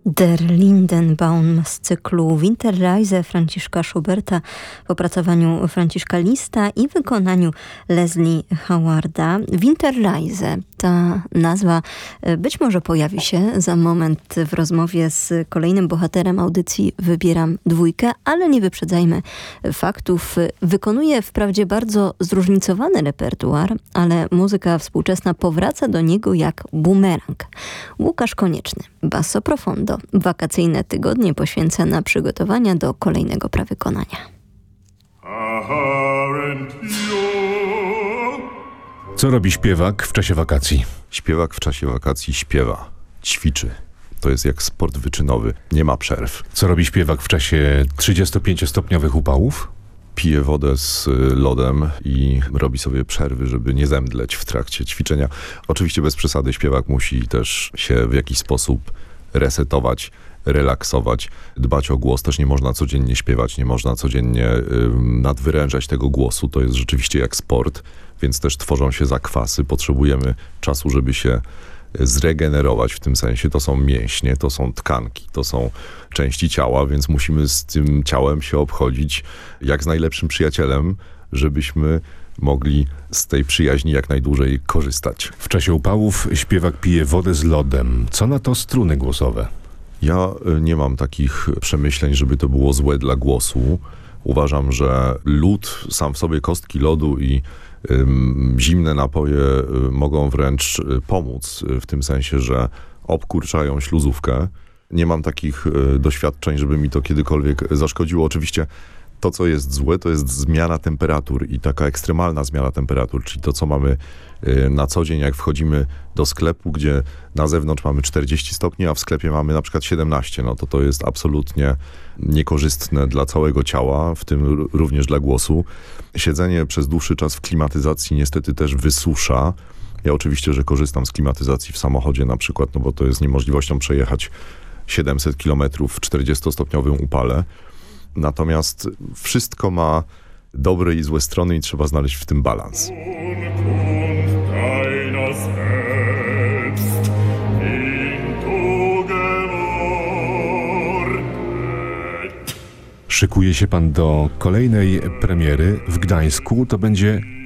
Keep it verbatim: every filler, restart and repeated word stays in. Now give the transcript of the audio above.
Der Lindenbaum z cyklu Winterreise Franciszka Schuberta w opracowaniu Franciszka Lista i wykonaniu Leslie Howarda. Winterreise, ta nazwa być może pojawi się za moment w rozmowie z kolejnym bohaterem audycji Wybieram dwójkę, ale nie wyprzedzajmy faktów. Wykonuje wprawdzie bardzo zróżnicowany repertuar, ale muzyka współczesna powraca do niego jak bumerang. Łukasz Konieczny, Basso Profondo. Wakacyjne tygodnie poświęca na przygotowania do kolejnego prawykonania. Co robi śpiewak w czasie wakacji? Śpiewak w czasie wakacji śpiewa, ćwiczy. To jest jak sport wyczynowy, nie ma przerw. Co robi śpiewak w czasie trzydziestopięciostopniowych upałów? Pije wodę z lodem i robi sobie przerwy, żeby nie zemdleć w trakcie ćwiczenia. Oczywiście bez przesady śpiewak musi też się w jakiś sposób resetować, relaksować, dbać o głos. Też nie można codziennie śpiewać, nie można codziennie y, nadwyrężać tego głosu. To jest rzeczywiście jak sport, więc też tworzą się zakwasy. Potrzebujemy czasu, żeby się zregenerować w tym sensie. To są mięśnie, to są tkanki, to są części ciała, więc musimy z tym ciałem się obchodzić jak z najlepszym przyjacielem, żebyśmy mogli z tej przyjaźni jak najdłużej korzystać. W czasie upałów śpiewak pije wodę z lodem. Co na to struny głosowe? Ja nie mam takich przemyśleń, żeby to było złe dla głosu. Uważam, że lód, sam w sobie kostki lodu i ym, zimne napoje y, mogą wręcz y, pomóc y, w tym sensie, że obkurczają śluzówkę. Nie mam takich y, doświadczeń, żeby mi to kiedykolwiek zaszkodziło. Oczywiście to, co jest złe, to jest zmiana temperatur i taka ekstremalna zmiana temperatur, czyli to, co mamy na co dzień, jak wchodzimy do sklepu, gdzie na zewnątrz mamy czterdzieści stopni, a w sklepie mamy na przykład siedemnaście, no to to jest absolutnie niekorzystne dla całego ciała, w tym również dla głosu. Siedzenie przez dłuższy czas w klimatyzacji niestety też wysusza. Ja oczywiście, że korzystam z klimatyzacji w samochodzie na przykład, no bo to jest niemożliwością przejechać siedemset kilometrów w czterdziestostopniowym upale. Natomiast wszystko ma dobre i złe strony i trzeba znaleźć w tym balans. Szykuje się pan do kolejnej premiery w Gdańsku. To będzie